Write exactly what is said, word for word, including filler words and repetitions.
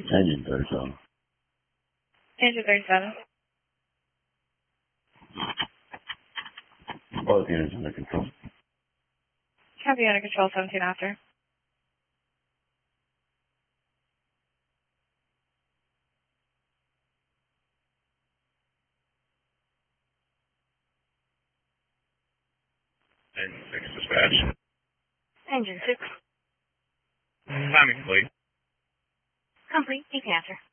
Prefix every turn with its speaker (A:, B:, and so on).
A: Engine thirty-seven.
B: Engine thirty-seven.
A: Both units under control.
B: Copy, under control, seventeen after.
C: Engine six dispatch.
B: Engine six.
C: Timing complete.
B: Complete, eighteen after.